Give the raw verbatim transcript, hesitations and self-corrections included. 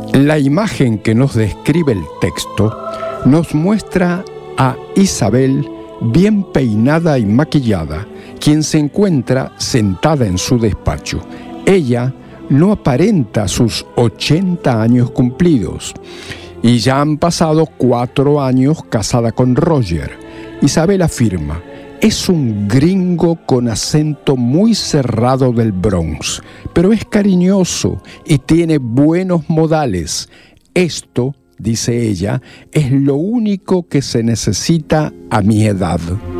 La imagen que nos describe el texto nos muestra a Isabel bien peinada y maquillada, quien se encuentra sentada en su despacho. Ella no aparenta sus ochenta años cumplidos y ya han pasado cuatro años casada con Roger. Isabel afirma: es un gringo con acento muy cerrado del Bronx, pero es cariñoso y tiene buenos modales. Esto, dice ella, es lo único que se necesita a mi edad.